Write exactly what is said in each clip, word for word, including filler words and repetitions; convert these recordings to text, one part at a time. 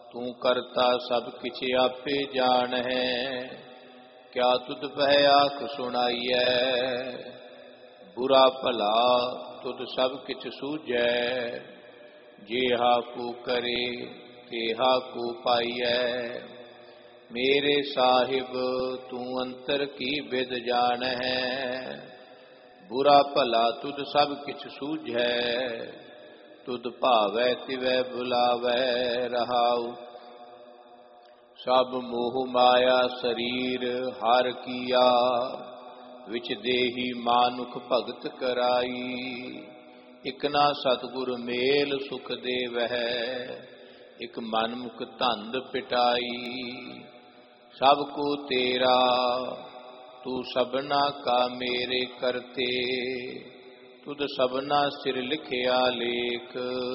तू करता सब किछ आपे जान है, क्या तुद पह आख सुनाइए। बुरा भला तुद सब किछ सूझै, जेहा को करे तेहा को पाइए। मेरे साहिब तू अंतर की बिद जान है, बुरा भला तुद सब किछ सूझै। तुद भावै तिवै बुलावै रहाऊ, सब मोह माया शरीर हर किया। विच देही मानुख भगत कराई, इक ना सतगुर मेल सुख देवै। इक मनमुख धंध पिटाई, सब को तेरा तू सबना का मेरे करते। तुद सबना सिर लिखिया लेख,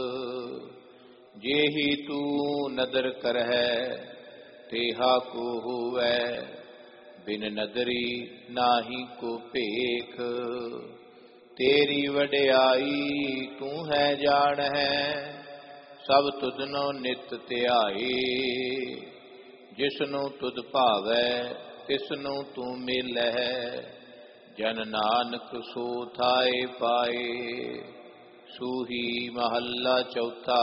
जेही तू नदर करहै तेहा को होवै। बिन नदरी नाही को भेख, तेरी वड्याई तू है जान है। सब तुधनो नित ध्याए, जिसनु तुध भावै तिसनु तू मिलै। जन नानक सो थाए पाए, सूही महला चौथा।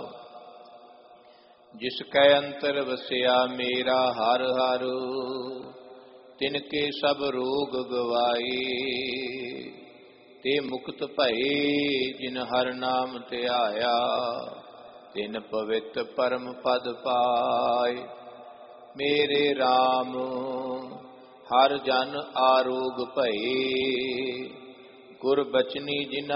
जिसकै अंतर वसिया मेरा हर हर, तिनके सब रोग गवाए। ते मुक्त भये जिन हर नाम ध्याया, तिन पवित्र परम पद पाए। मेरे राम हर जन आरोग भये, गुर बचनी जिना